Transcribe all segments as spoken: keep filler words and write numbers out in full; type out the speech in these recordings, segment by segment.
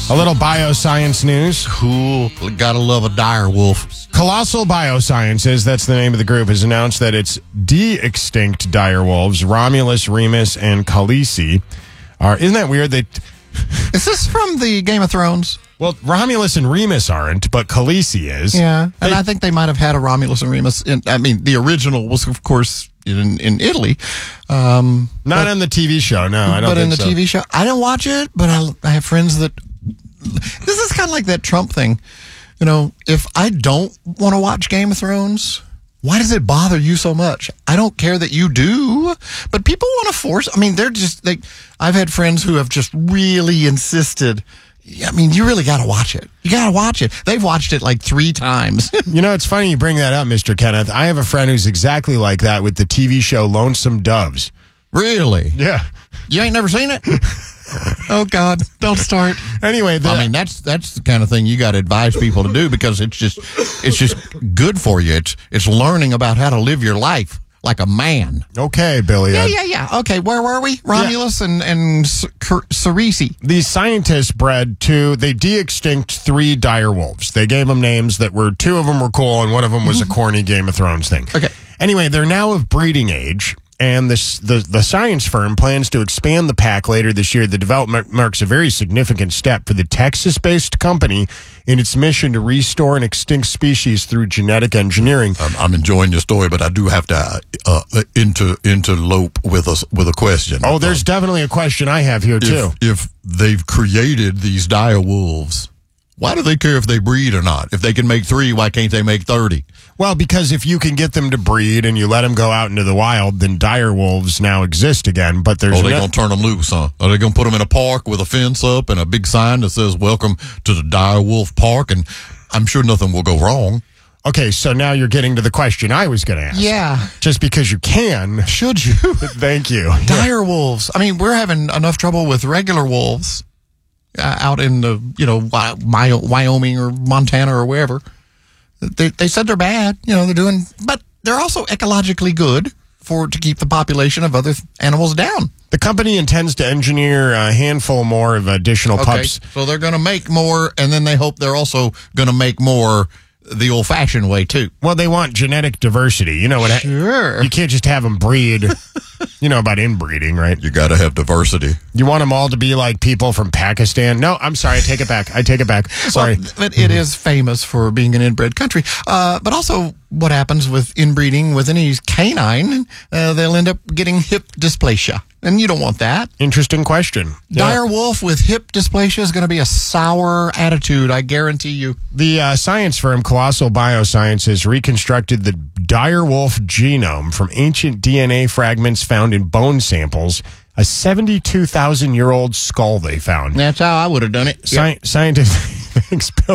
Yes. A little bioscience news. Cool. Gotta love a dire wolf. Colossal Biosciences, that's the name of the group, has announced that its de-extinct dire wolves, Romulus, Remus, and Khaleesi, are... Isn't that weird? They... Is this from the Game of Thrones? Well, Romulus and Remus aren't, but Khaleesi is. Yeah. And They- I think they might have had a Romulus and Remus. In, I mean, the original was, of course, in, in Italy. Um, Not but, on the T V show, no. I don't But think in the so. T V show, I don't watch it, but I, I have friends that... This is kind of like that Trump thing. You know, if I don't want to watch Game of Thrones, why does it bother you so much? I don't care that you do, but people want to force. I mean, they're just like, I've had friends who have just really insisted. I mean, you really got to watch it. You got to watch it. They've watched it like three times. You know, it's funny you bring that up, Mister Kenneth. I have a friend who's exactly like that with the T V show Lonesome Doves. Really? Yeah. You ain't never seen it? Oh God! Don't start. Anyway, the, I mean, that's that's the kind of thing you got to advise people to do because it's just it's just good for you. It's it's learning about how to live your life like a man. okay, Billy. Yeah, uh, yeah, yeah. Okay, where were we? Romulus and and Cerisi. These scientists bred two, they de-extinct three dire wolves. They gave them names that were, two of them were cool and one of them was a corny Game of Thrones thing. Okay. Anyway, they're now of breeding age. And this, the the science firm plans to expand the pack later this year. The development marks a very significant step for the Texas-based company in its mission to restore an extinct species through genetic engineering. I'm, I'm enjoying your story, but I do have to uh, inter interlope with us with a question. Oh, there's definitely a question I have here, too. If, if they've created these dire wolves, why do they care if they breed or not? If they can make three, why can't they make thirty? Well, because if you can get them to breed and you let them go out into the wild, then dire wolves now exist again. But there's Oh, they no- gonna turn them loose, huh? Are they gonna put them in a park with a fence up and a big sign that says "Welcome to the Dire Wolf Park"? And I'm sure nothing will go wrong. Okay, so now you're getting to the question I was going to ask. Yeah. Just because you can. Should you? Thank you. Dire wolves. I mean, we're having enough trouble with regular wolves uh, out in the you know Wy- My- Wyoming or Montana or wherever. They they said they're bad. You know they're doing, but they're also ecologically good for to keep the population of other th- animals down. The company intends to engineer a handful more of additional pups. So they're going to make more, and then they hope they're also going to make more the old-fashioned way too. Well, they want genetic diversity. You know what? Sure. You can't just have them breed. You know about inbreeding, right? You got to have diversity. You want them all to be like people from Pakistan? No, I'm sorry. I take it back. I take it back. Sorry. Well, but it is famous for being an inbred country. Uh, but also, what happens with inbreeding with any canine? Uh, they'll end up getting hip dysplasia, and you don't want that. Interesting question. Yeah. Dire wolf with hip dysplasia is going to be a sour attitude, I guarantee you. The uh, science firm Colossal Biosciences reconstructed the dire wolf genome from ancient D N A fragments found in bone samples, a seventy-two thousand year old skull they found. That's how I would have done it. Sci- Scientists, thanks, Bill.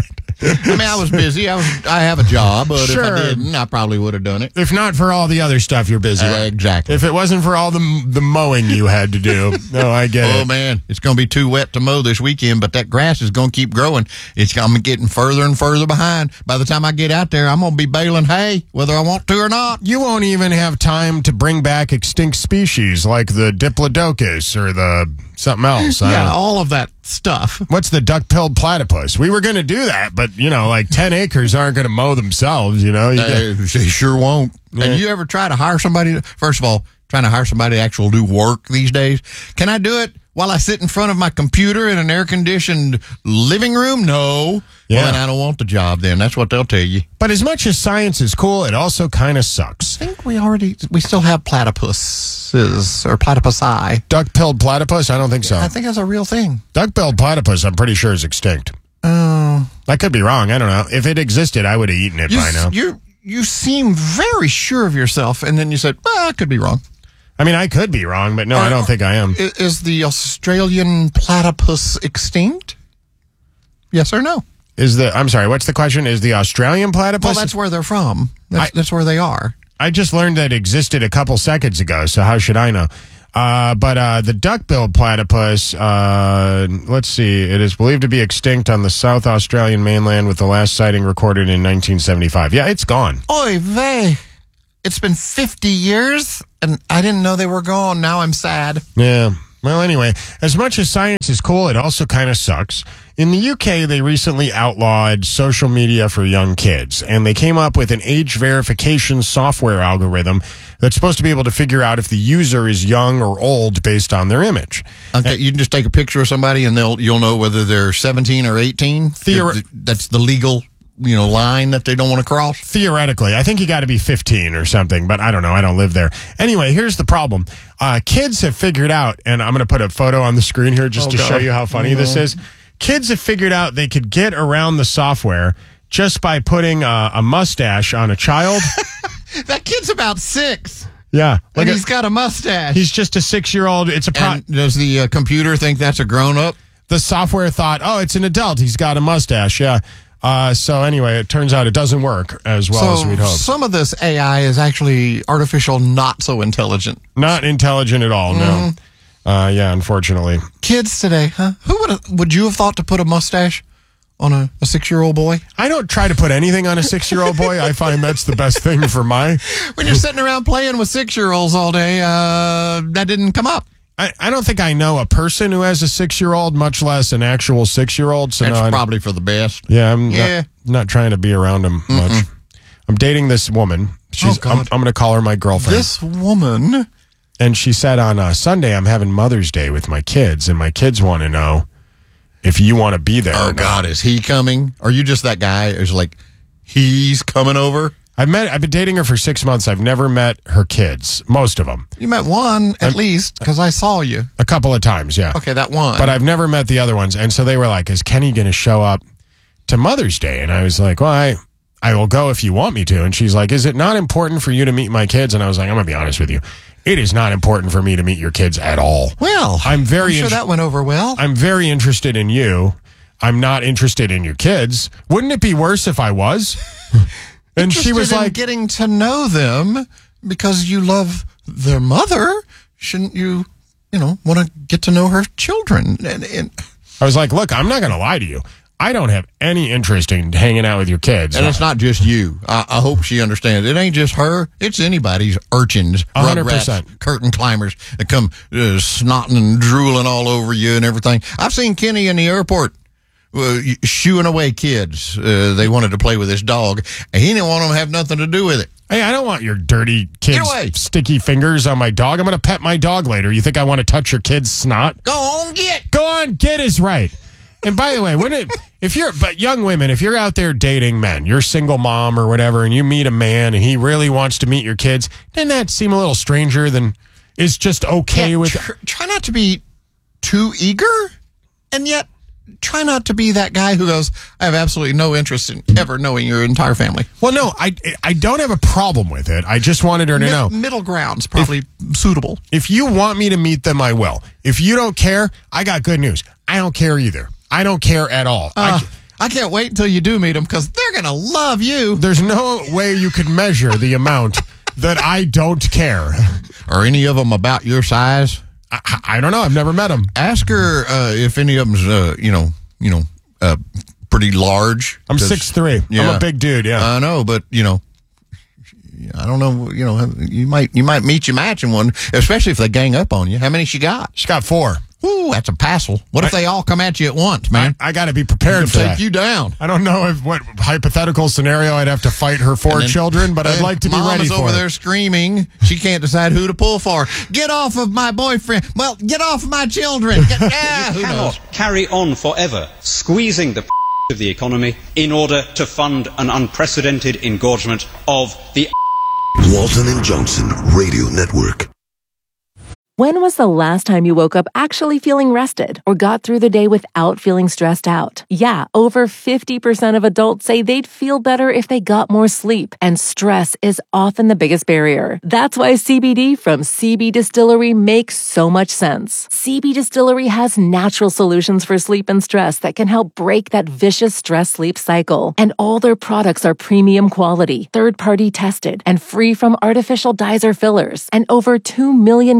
I mean, I was busy. I was. I have a job, but Sure. if I didn't, I probably would have done it. If not for all the other stuff you're busy Uh, with. exactly. If it wasn't for all the the mowing you had to do. No, I get Oh it. man, it's going to be too wet to mow this weekend, but that grass is going to keep growing. It's I'm getting further and further behind. By the time I get out there, I'm going to be baling hay, whether I want to or not. You won't even have time to bring back extinct species like the Diplodocus or the something else. I Yeah, don't- all of that stuff. What's the duck-billed platypus? We were going to do that, but, you know, like ten acres aren't going to mow themselves, you know? You got- Uh, they sure won't. Yeah. And you ever try to hire somebody? To, first of all, trying to hire somebody to actually do work these days. Can I do it while I sit in front of my computer in an air-conditioned living room? No. Yeah. Well, then I don't want the job then. That's what they'll tell you. But as much as science is cool, it also kind of sucks. I think we already, we still have platypuses or platypusi. Duck-billed platypus? I don't think so. I think that's a real thing. Duck-billed platypus, I'm pretty sure, is extinct. Oh. I could be wrong. I don't know. If it existed, I would have eaten it You, by now. you you seem very sure of yourself, and then you said, well, I could be wrong. I mean, I could be wrong, but no, I don't think I am. I- Is the Australian platypus extinct? Yes or no? Is the I'm sorry, what's the question? Is the Australian platypus? Well, that's where they're from. That's, I- that's where they are. I just learned that it existed a couple seconds ago, so how should I know? Uh, but uh, the duck-billed platypus, uh, let's see, it is believed to be extinct on the South Australian mainland with the last sighting recorded in nineteen seventy-five. Yeah, it's gone. Oy vey. It's been fifty years, and I didn't know they were gone. Now I'm sad. Yeah, Well, anyway, as much as science is cool, it also kind of sucks. In the U K, they recently outlawed social media for young kids, and they came up with an age verification software algorithm that's supposed to be able to figure out if the user is young or old based on their image. Okay, you can just take a picture of somebody, and they'll you'll know whether they're seventeen or eighteen. Theor- That's the legal, you know, line that they don't want to cross. Theoretically, I think you got to be fifteen or something, but I don't know. I don't live there. Anyway, here's the problem. Uh, kids have figured out, and I'm going to put a photo on the screen here just Oh, to God. show you how funny Mm-hmm. this is. Kids have figured out they could get around the software just by putting a, a mustache on a child. That kid's about six, Yeah. and Like he's a, got a mustache. he's just a six-year-old. It's a pro- and does the uh, computer think that's a grown-up? the software thought, oh, it's an adult. He's got a mustache. Yeah. Uh, so anyway, it turns out it doesn't work as well as we'd hope. Some of this A I is actually artificial, not so intelligent. Not intelligent at all, no. Uh, yeah, unfortunately. Kids today, huh? Who would would you have thought to put a mustache on a, a six-year-old boy? I don't try to put anything on a six-year-old boy. I find that's the best thing for my... When you're sitting around playing with six-year-olds all day, uh, that didn't come up. I, I don't think I know a person who has a six-year-old, much less an actual six-year-old. So That's no, I- probably for the best. yeah, I'm Yeah. Not, not trying to be around him much. I'm dating this woman. She's. Oh, God. I'm, I'm going to call her my girlfriend. This woman, And she said on uh, Sunday, I'm having Mother's Day with my kids, and my kids want to know if you want to be there. oh or not. God, is he coming? Are you just that guy who's like, he's coming over? I've met. I've been dating her for six months. I've never met her kids, most of them, You met one at least, because I saw you. a couple of times, yeah. Okay, that one. But I've never met the other ones, and so they were like, "Is Kenny going to show up to Mother's Day?" And I was like, "Well, I I will go if you want me to." And she's like, "Is it not important for you to meet my kids?" And I was like, "I'm going to be honest with you. It is not important for me to meet your kids at all. well, I'm very I'm sure int- that went over well. I'm very interested in you. I'm not interested in your kids. Wouldn't it be worse if I was?" And she was Interested in like, getting to know them because you love their mother. Shouldn't you, you know, want to get to know her children? And, and, I was like, look, I'm not going to lie to you. I don't have any interest in hanging out with your kids. and it's not just you. I, I hope she understands. It ain't just her. It's anybody's urchins, A hundred rugrats, percent. curtain climbers that come uh, snotting and drooling all over you and everything. I've seen Kenny in the airport. Uh, shooing away kids. Uh, they wanted to play with this dog, and he didn't want them to have nothing to do with it. Hey, I don't want your dirty kids' away. sticky fingers on my dog. I'm going to pet my dog later. You think I want to touch your kid's snot? Go on, get. Go on, get is right. And by the way, when it, if you're, but young women, if you're out there dating men, you're a single mom or whatever, and you meet a man and he really wants to meet your kids, doesn't that seem a little stranger than is just okay Yeah, with? tr- try not to be too eager, and yet try not to be that guy who goes, I have absolutely no interest in ever knowing your entire family. Well, no, I I don't have a problem with it. I just wanted her to Mid- know. middle ground's probably suitable. If you want me to meet them, I will. If you don't care, I got good news. I don't care either. I don't care at all. Uh, I, I can't wait until you do meet them because they're going to love you. there's no way you could measure the amount that I don't care. Are any of them about your size? I, I don't know. I've never met them. Ask her uh, if any of them's, uh, you know, you know, uh, pretty large. I'm 'Cause- six three. I'm Yeah. a big dude, yeah. I know, but you know, I don't know. You know, you might you might meet your match in one, especially if they gang up on you. How many she got? She's got four. Ooh, that's a passel. What if I- they all come at you at once, man? I, I got to be prepared They'll for take that. you down. I don't know if what hypothetical scenario I'd have to fight her four And then- children, but I'd and like to be Mom ready is for over it. there screaming. She can't decide who to pull for. Get off of my boyfriend. Well, get off of my children. Get, yeah, who knows? Cannot carry on forever squeezing the of the economy in order to fund an unprecedented engorgement of the Walton and Johnson Radio Network. When was the last time you woke up actually feeling rested or got through the day without feeling stressed out? Yeah, over fifty percent of adults say they'd feel better if they got more sleep, and stress is often the biggest barrier. That's why C B D from C B Distillery makes so much sense. C B Distillery has natural solutions for sleep and stress that can help break that vicious stress-sleep cycle. And all their products are premium quality, third-party tested, and free from artificial dyes or fillers. And over two million customers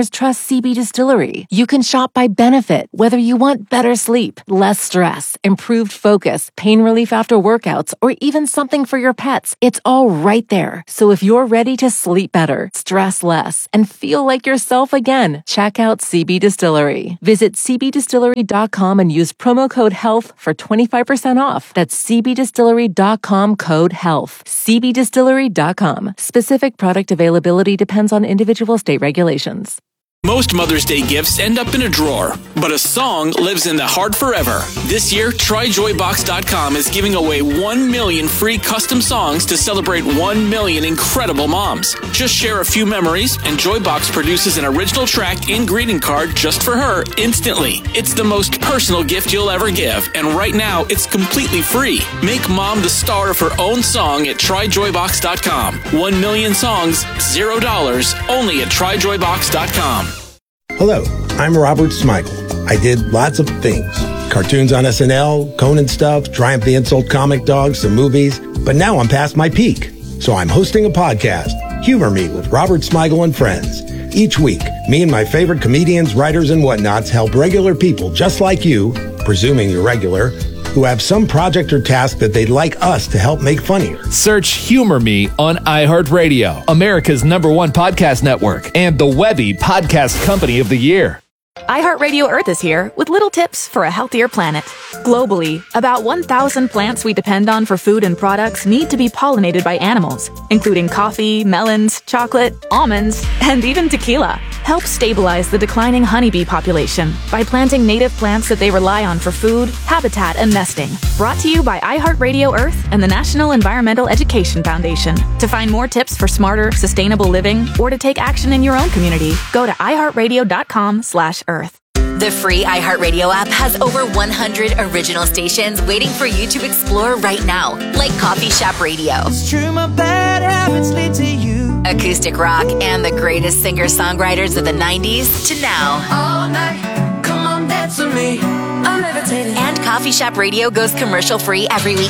customers trust C B Distillery. You can shop by benefit, whether you want better sleep, less stress, improved focus, pain relief after workouts, or even something for your pets. It's all right there. So if you're ready to sleep better, stress less, and feel like yourself again, check out C B Distillery. Visit c b distillery dot com and use promo code HEALTH for twenty-five percent off. That's c b distillery dot com code HEALTH. c b distillery dot com. Specific product availability depends on individual state regulations. Most Mother's Day gifts end up in a drawer, but a song lives in the heart forever. This year, try joy box dot com is giving away one million free custom songs to celebrate one million incredible moms. Just share a few memories, and Joybox produces an original track and greeting card just for her instantly. It's the most personal gift you'll ever give, and right now, it's completely free. Make mom the star of her own song at try joy box dot com. One million songs, zero dollars, only at try joy box dot com. Hello, I'm Robert Smigel. I did lots of things. Cartoons on S N L, Conan stuff, Triumph the Insult comic dogs, some movies. But now I'm past my peak. So I'm hosting a podcast, Humor Me with Robert Smigel and Friends. Each week, me and my favorite comedians, writers, and whatnots help regular people just like you, presuming you're regular, who have some project or task that they'd like us to help make funnier. Search Humor Me on iHeartRadio, America's number one podcast network, and the Webby Podcast Company of the Year. iHeartRadio Earth is here with little tips for a healthier planet. Globally, about one thousand plants we depend on for food and products need to be pollinated by animals, including coffee, melons, chocolate, almonds, and even tequila. Help stabilize the declining honeybee population by planting native plants that they rely on for food, habitat, and nesting. Brought to you by iHeartRadio Earth and the National Environmental Education Foundation. To find more tips for smarter, sustainable living, or to take action in your own community, go to iHeartRadio.com slash Earth. The free iHeartRadio app has over one hundred original stations waiting for you to explore right now, like Coffee Shop Radio, it's true, my bad habits lead to you, acoustic rock, and the greatest singer-songwriters of the nineties to now. All night, come on, dance with me, I'm levitating. And Coffee Shop Radio goes commercial-free every week